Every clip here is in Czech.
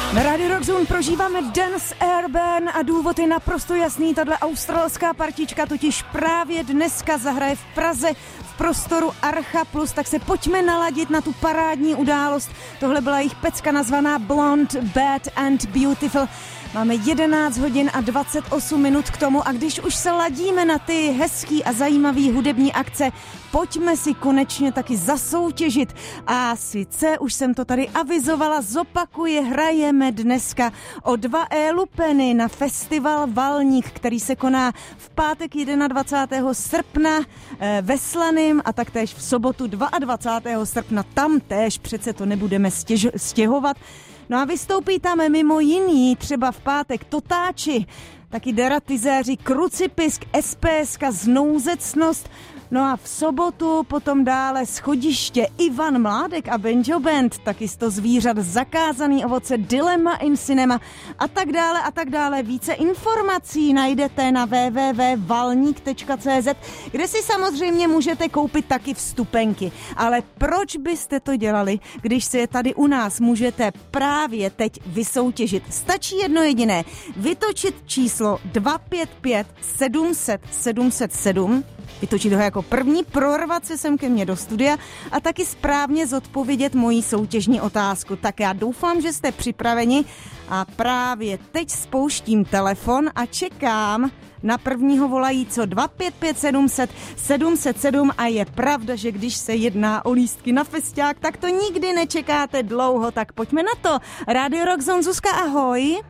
Na Radio Rock Zone prožíváme Dance Airborne a důvod je naprosto jasný. Tahle australská partička totiž právě dneska zahraje v Praze v prostoru Archa Plus, tak se pojďme naladit na tu parádní událost. Tohle byla jejich pecka nazvaná Blonde, Bad and Beautiful. Máme 11 hodin a 28 minut k tomu a když už se ladíme na ty hezký a zajímavý hudební akce, pojďme si konečně taky zasoutěžit. A sice, už jsem to tady avizovala, zopakuje, hrajeme dneska o 2 lupeny na festival Valník, který se koná v pátek 21. srpna ve Slaným a taktéž v sobotu 22. srpna. Tam též přece to nebudeme stěhovat. No a vystoupí tam mimo jiný třeba v pátek Totáči, taky Deratizéři, Krucipisk, SPSK, Znouzecnost. No a v sobotu potom dále Schodiště, Ivan Mládek a Benjo Band, taky 100 zvířat, Zakázaný ovoce, Dilema in Cinema a tak dále a tak dále. Více informací najdete na www.valník.cz, kde si samozřejmě můžete koupit taky vstupenky. Ale proč byste to dělali, když si je tady u nás můžete právě teď vysoutěžit? Stačí jedno jediné, vytočit číslo 255 700 707, vytočit ho jako první, prorvat se sem ke mně do studia a taky správně zodpovědět moji soutěžní otázku. Tak já doufám, že jste připraveni a právě teď spouštím telefon a čekám na prvního volajícího 255 700 707 a je pravda, že když se jedná o lístky na festiák, tak to nikdy nečekáte dlouho, tak pojďme na to. Radio Rock Zone, Zuzka, ahoj.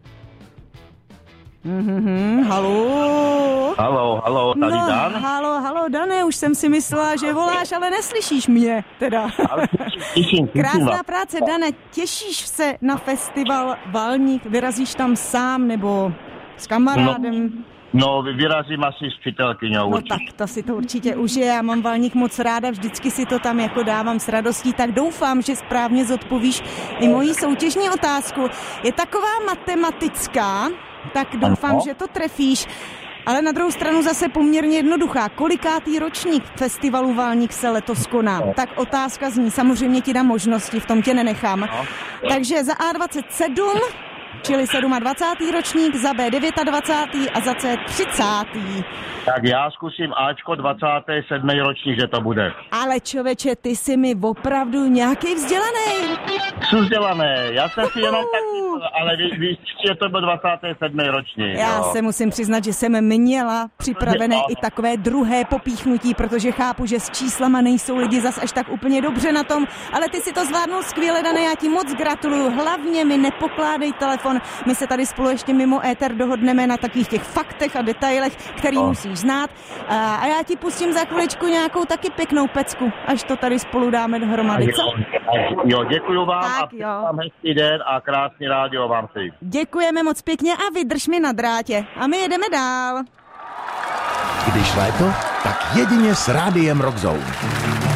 Haló, tady Dan. Halo, Dane, už jsem si myslela, že voláš, ale neslyšíš mě, teda. Krásná práce, Dane, těšíš se na festival Valník, vyrazíš tam sám nebo s kamarádem? No, vyrazím asi s přítelkyňou. No tak, to si to určitě užije, já mám Valník moc ráda, vždycky si to tam jako dávám s radostí, tak doufám, že správně zodpovíš i moji soutěžní otázku. Je taková matematická, tak doufám, že to trefíš, ale na druhou stranu zase poměrně jednoduchá. Kolikátý ročník festivalu Valník se letos koná? Tak otázka zní, samozřejmě ti dám možnosti, v tom tě nenechám. Takže za A27, čili 27. ročník, za B 29. a za C 30. Tak já zkusím Ačko 27. ročník, že to bude. Ale člověče, ty jsi mi opravdu nějaký vzdělaný. Jsou vzdělané, já jsem si jenom tak, ale víš, že to byl 27. ročník. Já se musím přiznat, že jsem měla připravené i takové druhé popíchnutí, protože chápu, že s číslama nejsou lidi zas až tak úplně dobře na tom, ale ty si to zvládnul skvěle, Dane, já ti moc gratuluju. Hlavně mi nepokládej telefon, my se tady spolu ještě mimo éter dohodneme na takových těch faktech a detailech, který musíš znát. A já ti pustím za chviličku nějakou taky pěknou pecku, až to tady spolu dáme dohromady, co? Jo, děkuju vám tak, a vám hezký den a krásný rádio vám si. Děkujeme moc pěkně a vydrž mi na drátě. A my jedeme dál. Když léto, tak jedině s Rádiem Rock Zone.